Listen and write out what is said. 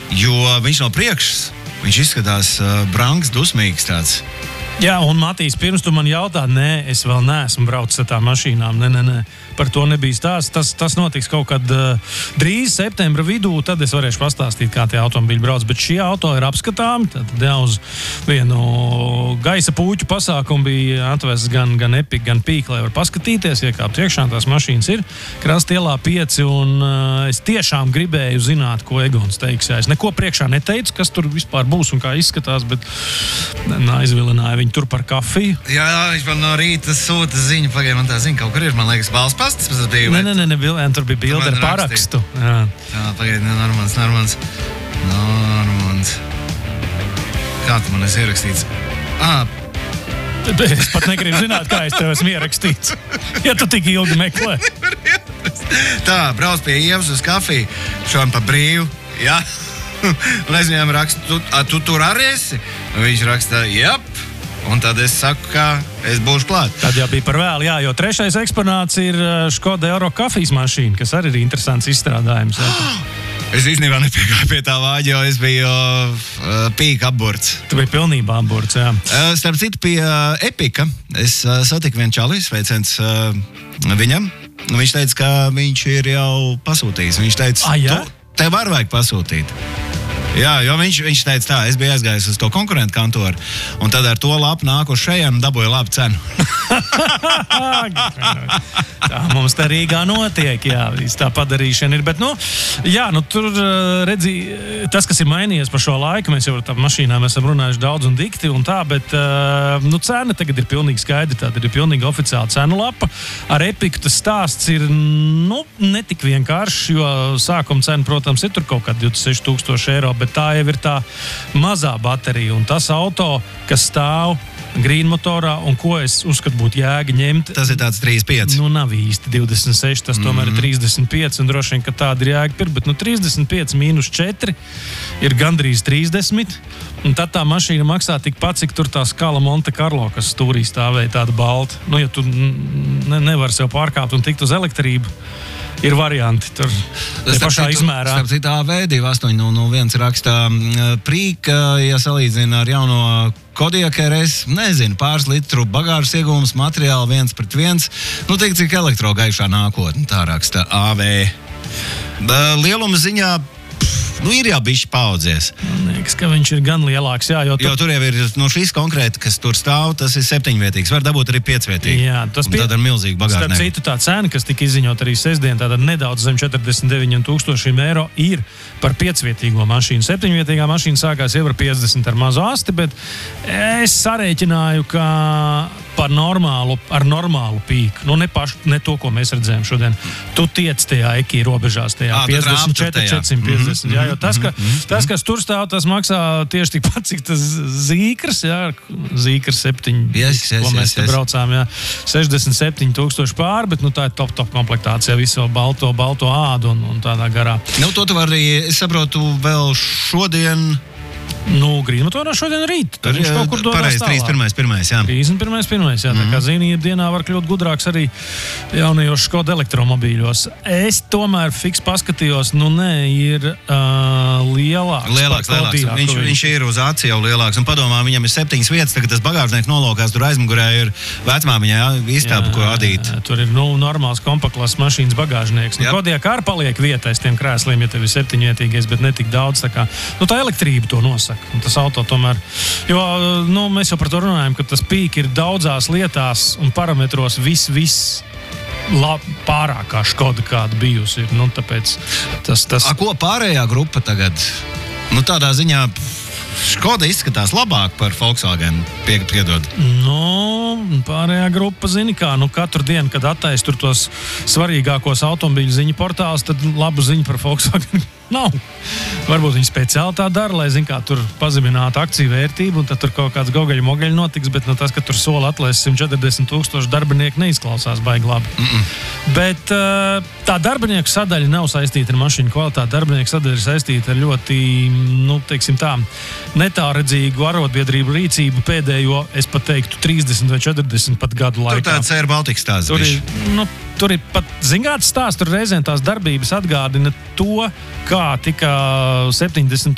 jo viņš no priekšas, viņš izskatās brangs, dusmīgs tāds. Jā, un Matīs, pirms tu man jautā, nē, es vēl neesmu braucis ar tām mašīnām, nē, par to nebija stāsts. Tas notiks kaut kad drīz septembra vidū, tad es varēšu pastāstīt, kā tie automobīļi brauc, bet šie auto ir apskatāmi, tad uz vienu gaisa pūķu pasākumu bija atvests gan Epic, gan Peak, lai var paskatīties, iekāpt iekšā, tās mašīnas ir Krastielā 5, un es tiešām gribēju zināt, ko Egons teiks. Jā, es neko priekšā neteicu, kas tur vispār būs un kā izskatās, bet aizvilināja viņu tur par kafiju. Jā, viņš man no rīta sūta ziņu, pagaid, man tā ziņa kaut kur ir, man liekas, balss pastas, tas bija. Nē, tur bija bilde ar parakstu. Jā, pagaid, Normans. Kā tu man esi ierakstīts? Es pat negribu zināt, kā es tev esmu ierakstīts, ja tu tik ilgi meklē. Tā, brauc pie Ievas uz kafiju, šodien pa brīvu, jā. Un es viņam rakstu, tu tur arī esi? Un viņš raksta, jap. Un tad es saku, ka es būšu klāt. Tad jau bija par vēlu, jā, jo trešais eksponāts ir Škoda Euro kafijas mašīna, kas arī ir interesants izstrādājums. Es īstenībā nepiegāju pie tā vāģa, jo es biju Peak apburts. Tu biji pilnībā apburts, jā. Starp citu, pie Epika es satiku vienu čali, sveiciens viņam. Viņš teica, ka viņš ir jau pasūtījis. Viņš teica, tev var vajag pasūtīt. Jā, jo viņš teica tā, es biju aizgājis uz to konkurentu kantoru, un tad ar to lapu nāku uz šajien un dabūju labu cenu. Tā mums te Rīgā notiek, jā, viss tā padarīšana ir, bet, tur redzi, tas, kas ir mainījies par šo laiku, mēs jau ar tām mašīnām esam runājuši daudz un dikti un tā, bet, cena tagad ir pilnīgi skaidra, tāda ir pilnīgi oficiāla cenu lapa. Ar Epiku tas stāsts ir, netik vienkāršs, jo sākuma cena, protams, ir tur kaut kā 26,000 eiro, bet tā jau ir tā mazā baterija, un tas auto, kas stāv green motorā, un ko es uzskatu būtu jēga ņemt. Tas ir tāds 35. Nav īsti 26, tas tomēr ir 35, un droši vien, ka tāda ir jēga pirkt, bet 35 mīnus 4 ir gandrīz 30, un tad tā mašīna maksā tikpat, cik tur tā skala Monte Carlo, kas stūrī stāvēja tāda balta. Ja tu nevar sev pārkāpt un tikt uz elektrību, ir varianti tur pašā izmērā. Starp citu, AV2801 rakstā Prīk, ja salīdzina ar jauno Kodiaq RS, nezinu, pāris litru bagāžas iegūmas, materiāli 1:1. Tik cik elektrogaišā nākotne, tā raksta AV. Lieluma ziņā ir jau bišķi paaudzies. Man liekas, ka viņš ir gan lielāks, jā. Jo tur jau ir, šis konkrēti, kas tur stāv, tas ir 7-vietīgs. Var dabūt arī 5-vietīgi. Jā, tad ar milzīgu bagāžnieku. Starp citu, tā cena, kas tika izziņot arī sestdien, tātad nedaudz zem 49,000 eiro, ir par 5-vietīgo mašīnu. 7-vietīgā mašīna sākās jau ar 50 ar mazu asti, bet es sarēķināju, ka ar normālu pīku. Ne to, ko mēs redzējām šodien. Tu tiec tajā EKI robežās, tajā 54, 450. Jā, jo tas, kas tur stāv, tas maksā tieši tikpat, cik tas Zīkrs, jā, Zīkrs 7, ko mēs te braucām, jā, 67,000 pār, bet tā ir top komplektācija, visu balto ādu un tādā garā. To tu vari, es saprotu, vēl šodien... Green motorā šodien rīt. Tad viņš kaut kur dodās tālāk. 31.1. jā. 31.1. jā. Tā kā zīmīja dienā var kļūt gudrāks arī jaunajos Škoda elektromobīļos. Es tomēr fiks paskatījos, ir lielāks. Viņš ir uz aci jau lielāks. Un padomā, viņam ir 7 vietas, tagad tas bagāžnieks nolokās, tur aizmugurē ir vecmāmiņā istāba, ko adīt. Tur ir normāls kompaktklāsas mašīnas bagāžnieks. Kodiaq arī paliek vietais tiem krēsliem, ja tev ir 7-vietīgais, bet ne tik daudz. Tā elektrība to nosaka. Un tas auto tomēr, jo mēs jau par to runājam, ka tas Peak ir daudzās lietās un parametros viss pārākā Škoda kāda bijusi. Tāpēc tas... Ko pārējā grupa tagad? Tādā ziņā Škoda izskatās labāk par Volkswagen, piedod. Pārējā grupa zini kā, katru dienu, kad attais tur tos svarīgākos automobīļu ziņu portālus, tad labu ziņu par Volkswagen nav. Varbūt viņi speciāli tā dara, lai tur pazeminātu akciju vērtību, un tad tur kaut kāds gogaļu-mogaļu notiks, bet tas, ka tur sola atlēs 140,000 darbinieku, neizklausās baigi labi. Bet tā darbinieku sadaļa nav saistīta ar mašīnu kvalitāti. Darbinieku sadaļa ir saistīta ar ļoti, netāredzīgu arotbiedrību rīcību pēdējo, es pat teiktu, 30 vai 40 pat gadu laikā. Tur tāds Air Baltica stāsts. Tur ir pat zināms stāsts, tur reizēm tās darbības atgādina to, kā tika 70.